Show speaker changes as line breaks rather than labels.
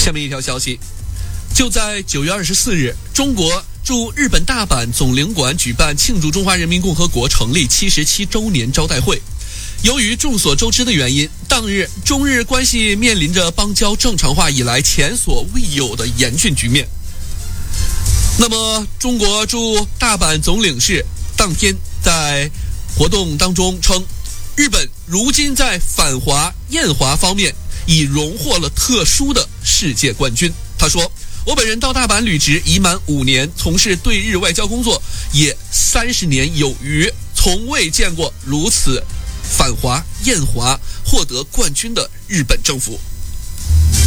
下面一条消息，就在9月24日，中国驻日本大阪总领馆举办庆祝中华人民共和国成立77周年招待会。由于众所周知的原因，当日中日关系面临着邦交正常化以来前所未有的严峻局面。那么，中国驻大阪总领事当天在活动当中称，日本如今在反华厌华方面已荣获了特殊的世界冠军。他说，我本人到大阪履职已满5年，从事对日外交工作也30年有余，从未见过如此反华厌华获得冠军的日本政府。